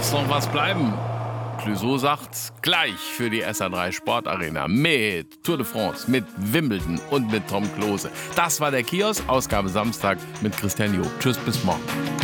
muss noch was bleiben. Clouseau sagt gleich für die SA3 Sportarena mit Tour de France, mit Wimbledon und mit Tom Klose. Das war der Kiosk, Ausgabe Samstag mit Christian Job. Tschüss, bis morgen.